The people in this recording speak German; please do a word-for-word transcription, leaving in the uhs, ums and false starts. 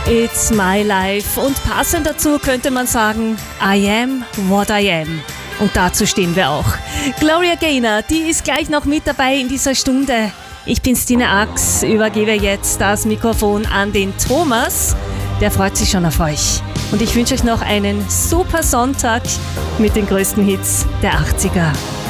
It's my life. Und passend dazu könnte man sagen, I am what I am. Und dazu stehen wir auch. Gloria Gaynor, die ist gleich noch mit dabei in dieser Stunde. Ich bin Stina Ax, übergebe jetzt das Mikrofon an den Thomas. Der freut sich schon auf euch. Und ich wünsche euch noch einen super Sonntag mit den größten Hits der achtziger.